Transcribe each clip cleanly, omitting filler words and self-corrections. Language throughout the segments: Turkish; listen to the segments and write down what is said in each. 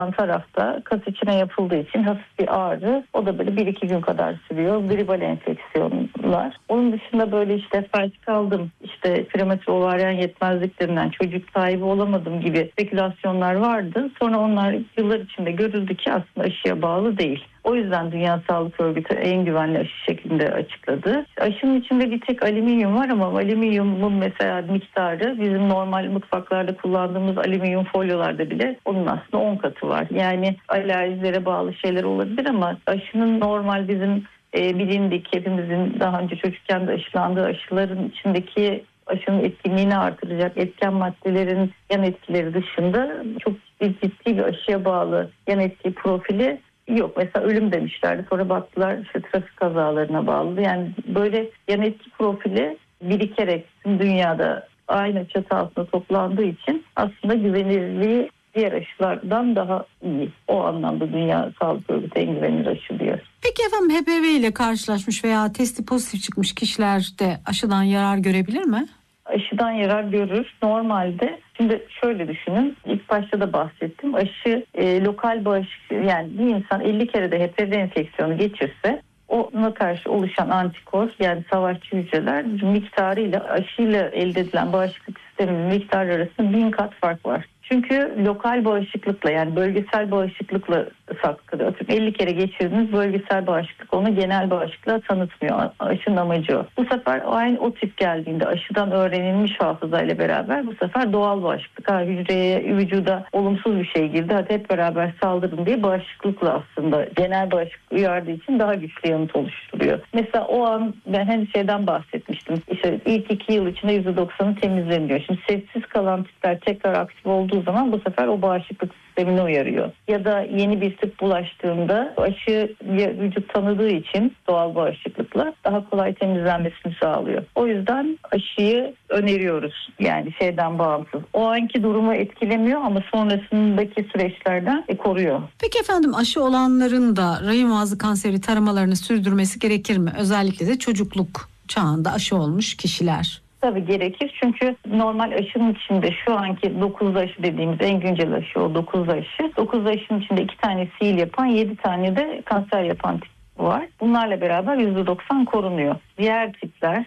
tarafta kas içine yapıldığı için hafif bir ağrı. O da böyle 1-2 gün kadar sürüyor. Gribal enfeksiyonlar. Onun dışında böyle işte felç kaldım, işte prematür ovaryen yetmezliklerinden çocuk sahibi olamadım gibi spekülasyonlar vardı. Sonra onlar yıllar içinde görüldü ki aslında aşıya bağlı değil. O yüzden Dünya Sağlık Örgütü en güvenli aşı şeklinde açıkladı. Aşının içinde bir tek alüminyum var ama alüminyumun mesela miktarı bizim normal mutfaklarda kullandığımız alüminyum folyolarda bile onun aslında 10 katı var. Yani alerjilere bağlı şeyler olabilir ama aşının normal bizim bilindik, hepimizin daha önce çocukken de aşılandığı aşıların içindeki aşının etkinliğini artıracak etken maddelerin yan etkileri dışında çok ciddi bir aşıya bağlı yan etki profili yok. Mesela ölüm demişlerdi. Sonra baktılar işte trafik kazalarına bağlı. Yani böyle yan etki profili birikerek dünyada aynı çatı altında toplandığı için aslında güvenilirliği diğer aşılardan daha iyi. O anlamda Dünya Sağlık Örgütü en güvenilir aşı diyor. Peki efendim, HPV ile karşılaşmış veya testi pozitif çıkmış kişiler de aşıdan yarar görebilir mi? Aşıdan yarar görür. Normalde şimdi şöyle düşünün. İlk başta da bahsettim. Aşı lokal bağışıklık, yani bir insan 50 kere de HPV enfeksiyonu geçirse ona karşı oluşan antikor, yani savaşçı hücreler miktarıyla aşıyla elde edilen bağışıklık sisteminin miktarı arasında 1000 kat fark var. Çünkü lokal bağışıklıkla, yani bölgesel bağışıklıkla saklı. 50 kere geçirdiğiniz bölgesel bağışıklık onu genel bağışıklığa tanıtmıyor. Aşının amacı o. Bu sefer aynı o tip geldiğinde aşıdan öğrenilmiş hafızayla beraber bu sefer doğal bağışıklık. Hücreye, vücuda olumsuz bir şey girdi, hadi hep beraber saldırın diye bağışıklıkla aslında genel bağışıklık uyardığı için daha güçlü yanıt oluşturuyor. Mesela o an ben hani şeyden bahsetmiştim. İşte ilk 2 yıl içinde %90'ı temizleniyor. Şimdi sessiz kalan tipler tekrar aktif olduğu zaman bu sefer o bağışıklık sistemini uyarıyor. Ya da yeni bir tip bulaştığında aşı vücut tanıdığı için doğal bağışıklıkla daha kolay temizlenmesini sağlıyor. O yüzden aşıyı öneriyoruz. Yani şeyden bağımsız. O anki durumu etkilemiyor ama sonrasındaki süreçlerden koruyor. Peki efendim, aşı olanların da rahim ağzı kanseri taramalarını sürdürmesi gerekir mi? Özellikle de çocukluk çağında aşı olmuş kişiler. Tabii gerekir, çünkü normal aşının içinde şu anki 9 aşı dediğimiz en güncel aşı o 9 aşı. 9 aşının içinde 2 tane sil yapan, 7 tane de kanser yapan tip var. Bunlarla beraber %90 korunuyor. Diğer tipler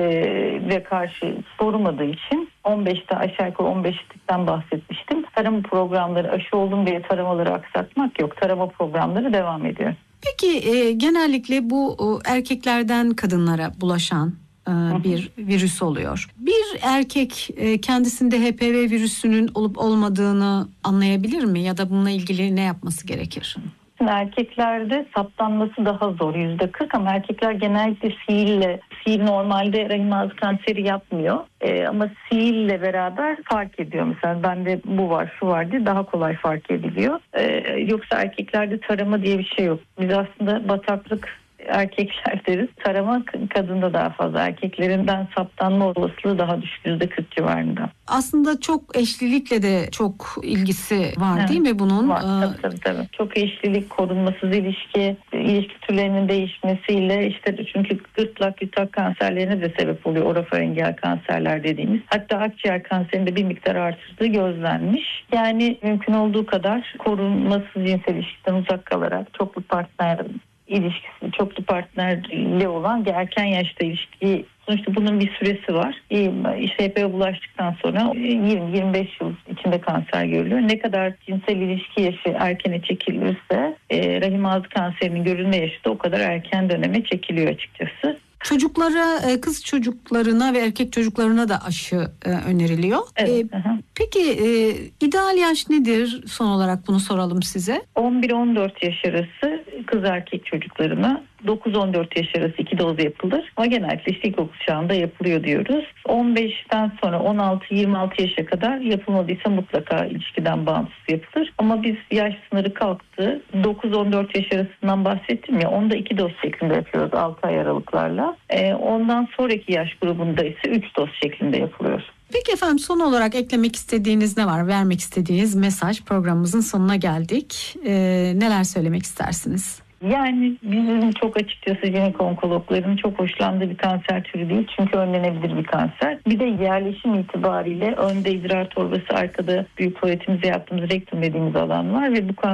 ve karşı korumadığı için 15'te aşağı yukarı 15 tipten bahsetmiştim. Tarama programları, aşı oldum diye taramaları aksatmak yok. Tarama programları devam ediyor. Peki genellikle bu erkeklerden kadınlara bulaşan bir virüs oluyor. Bir erkek kendisinde HPV virüsünün olup olmadığını anlayabilir mi? Ya da bununla ilgili ne yapması gerekir? Erkeklerde saptanması daha zor %40 ama erkekler genellikle sil normalde rahim ağzı kanseri yapmıyor. Ama sille beraber fark ediyor. Mesela bende bu var, şu var diye daha kolay fark ediliyor. Yoksa erkeklerde tarama diye bir şey yok. Biz aslında bataklık erkekler deriz. Tarama kadında daha fazla. Erkeklerinden saptanma olasılığı daha düşük, %40 civarında. Aslında çok eşlilikle de çok ilgisi var, değil mi bunun? Var tabii. Çok eşlilik, korunmasız ilişki türlerinin değişmesiyle işte, çünkü gırtlak, yutak kanserlerine de sebep oluyor. Orofaringel kanserler dediğimiz. Hatta akciğer kanserinde bir miktar artırdığı gözlenmiş. Yani mümkün olduğu kadar korunmasız cinsel ilişkiden uzak kalarak çoklu partnerli olan erken yaşta ilişki, sonuçta bunun bir süresi var. İşte HPV bulaştıktan sonra 20-25 yıl içinde kanser görülüyor. Ne kadar cinsel ilişki yaşı erkene çekilirse rahim ağzı kanserinin görülme yaşı da o kadar erken döneme çekiliyor açıkçası. Çocuklara, kız çocuklarına ve erkek çocuklarına da aşı öneriliyor. Evet, peki ideal yaş nedir? Son olarak bunu soralım size. 11-14 yaş arası kız erkek çocuklarına, 9-14 yaş arası 2 doz yapılır. Ama genellikle işte ilkokul çağında yapılıyor diyoruz. 15'ten sonra 16-26 yaşa kadar yapılmadıysa mutlaka ilişkiden bağımsız yapılır. Ama biz yaş sınırı kalktı. 9-14 yaş arasından bahsettim ya, onda 2 doz şeklinde yapıyoruz 6 ay aralıklarla. Ondan sonraki yaş grubunda ise 3 doz şeklinde yapılıyor. Peki efendim, son olarak eklemek istediğiniz ne var? Vermek istediğiniz mesaj, programımızın sonuna geldik. Neler söylemek istersiniz? Yani bizim çok açıkçası jinekonkologların çok hoşlandığı bir kanser türü değil. Çünkü önlenebilir bir kanser. Bir de yerleşim itibariyle önde idrar torbası, arkada büyük tuvaletimizi yaptığımız rektum dediğimiz alan var ve bu